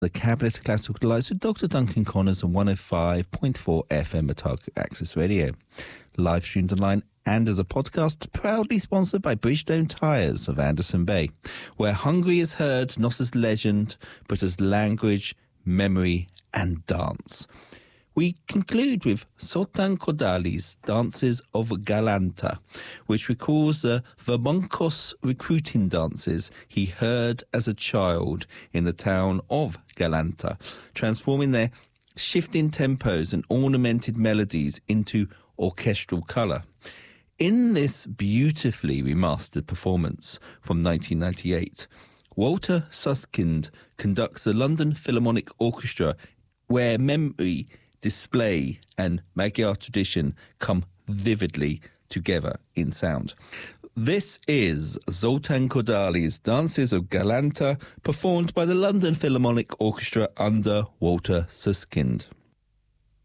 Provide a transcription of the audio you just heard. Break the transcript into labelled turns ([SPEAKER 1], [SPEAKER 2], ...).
[SPEAKER 1] The Cabinet of Classical Delights with Dr. Duncan Connors on 105.4 FM Otago Access Radio. Live streamed online and as a podcast, proudly sponsored by Bridgestone Tyres of Anderson Bay, where Hungary is heard not as legend, but as language, memory and dance. We conclude with Zoltan Kodaly's Dances of Galanta, which recalls the Verbonkos recruiting dances he heard as a child in the town of Galanta, transforming their shifting tempos and ornamented melodies into orchestral colour. In this beautifully remastered performance from 1998, Walter Susskind conducts the London Philharmonic Orchestra, where memory, display and Magyar tradition come vividly together in sound. This is Zoltan Kodaly's Dances of Galanta, performed by the London Philharmonic Orchestra under Walter Susskind.